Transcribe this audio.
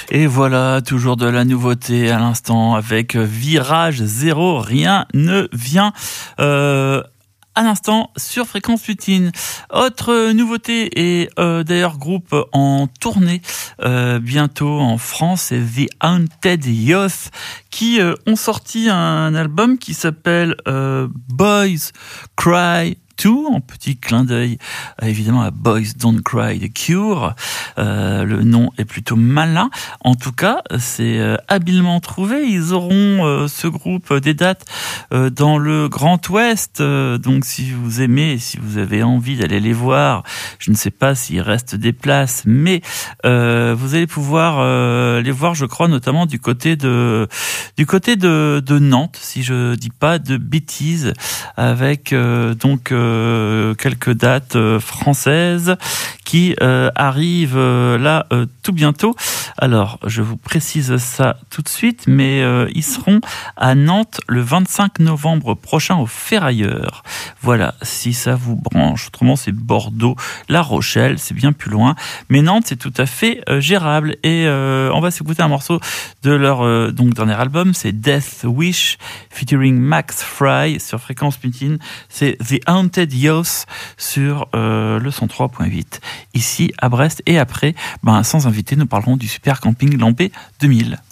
Et voilà, toujours de la nouveauté à l'instant avec Virage Zéro, rien ne vient. À l'instant sur Fréquence Lutine. Autre nouveauté et d'ailleurs groupe en tournée bientôt en France, c'est The Haunted Youth qui ont sorti un album qui s'appelle Boys Cry 2, en petit clin d'œil évidemment à Boys Don't Cry The Cure. Le nom est plutôt malin. En tout cas, c'est habilement trouvé. Ils auront ce groupe des dates dans le Grand Ouest. Donc si vous aimez, si vous avez envie d'aller les voir, je ne sais pas s'il reste des places, mais vous allez pouvoir les voir, je crois, notamment du côté de Nantes, si je dis pas de bêtises, avec donc quelques dates françaises qui arrivent là tout bientôt. Alors, je vous précise ça tout de suite, mais ils seront à Nantes le 25 novembre prochain au Ferrailleur. Voilà, si ça vous branche. Autrement, c'est Bordeaux, La Rochelle, c'est bien plus loin. Mais Nantes, c'est tout à fait gérable. Et on va s'écouter un morceau de leur donc dernier album, c'est Death Wish, featuring Max Fry sur Fréquence Lutine. C'est The Haunted Youth sur le 103.8. Ici à Brest, et après, sans invité, nous parlerons du Super Camping Lampé 2000.